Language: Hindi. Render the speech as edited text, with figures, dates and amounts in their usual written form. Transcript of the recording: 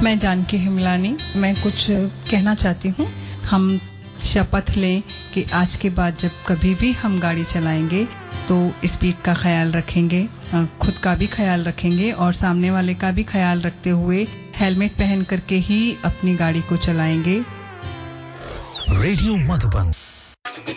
मैं जानकी हिमलानी, मैं कुछ कहना चाहती हूँ। हम शपथ लें कि आज के बाद जब कभी भी हम गाड़ी चलाएंगे तो स्पीड का ख्याल रखेंगे, खुद का भी ख्याल रखेंगे और सामने वाले का भी ख्याल रखते हुए हेलमेट पहन करके ही अपनी गाड़ी को चलाएंगे। रेडियो मधुबन